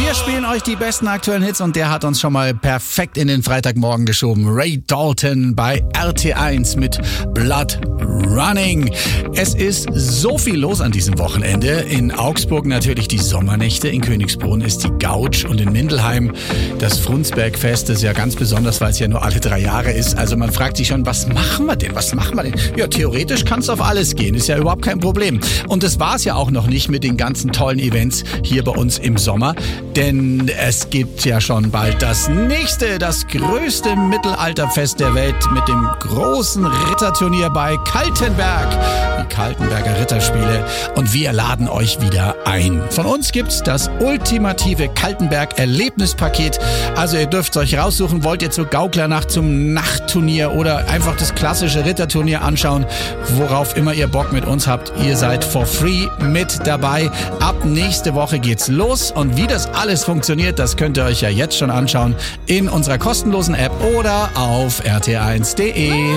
Wir spielen euch die besten aktuellen Hits und der hat uns schon mal perfekt in den Freitagmorgen geschoben. Ray Dalton bei RT1 mit Blood Running. Es ist so viel los an diesem Wochenende. In Augsburg natürlich die Sommernächte, in Königsbrunn ist die Gouch und in Mindelheim das Frundsbergfest. Das ist ja ganz besonders, weil es ja nur alle 3 Jahre ist. Also man fragt sich schon, was machen wir denn? Ja, theoretisch kann es auf alles gehen, ist ja überhaupt kein Problem. Und das war es ja auch noch nicht mit den ganzen tollen Events hier bei uns im Sommer. Denn es gibt ja schon bald das größte Mittelalterfest der Welt mit dem großen Ritterturnier bei Kaltenberg. Die Kaltenberger Ritterspiele. Und wir laden euch wieder ein. Von uns gibt's das ultimative Kaltenberg-Erlebnispaket. Also ihr dürft euch raussuchen, wollt ihr zur Gauklernacht, zum Nachtturnier oder einfach das klassische Ritterturnier anschauen, worauf immer ihr Bock mit uns habt. Ihr seid for free mit dabei. Ab nächste Woche geht's los und wie das alles funktioniert, das könnt ihr euch ja jetzt schon anschauen in unserer kostenlosen App oder auf rt1.de.